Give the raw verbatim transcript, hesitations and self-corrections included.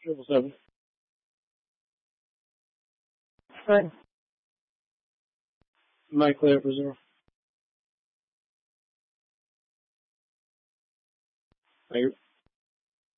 Triple seven. Good. Mike clear for zero. Thank you.